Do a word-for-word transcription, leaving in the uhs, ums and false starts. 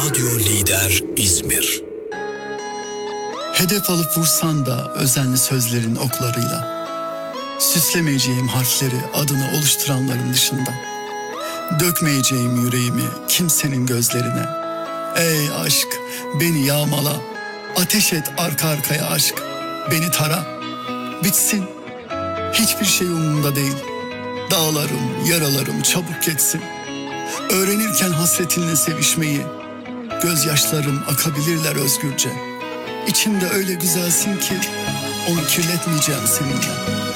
Radyo Lider İzmir. Hedef alıp vursan da özenli sözlerin oklarıyla, süslemeyeceğim harfleri adını oluşturanların dışında, dökmeyeceğim yüreğimi kimsenin gözlerine. Ey aşk, beni yağmala, ateş et arka arkaya aşk, beni tara, bitsin, hiçbir şey umurumda değil. Dağlarım, yaralarım çabuk geçsin. Öğrenirken hasretinle sevişmeyi, gözyaşlarım akabilirler özgürce. İçimde öyle güzelsin ki onu kirletmeyeceğim seninle.